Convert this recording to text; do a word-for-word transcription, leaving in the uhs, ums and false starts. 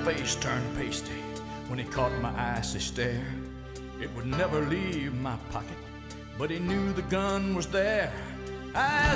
face turned pasty when he caught my icy stare. It would never leave my pocket, but he knew the gun was there. I